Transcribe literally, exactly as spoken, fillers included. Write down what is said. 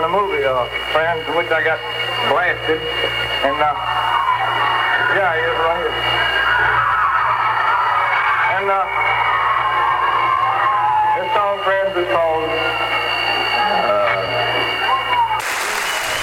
movie, uh, Friends, in which I got blasted. And, uh, yeah, he is right here. And, uh, this song, Friends, is called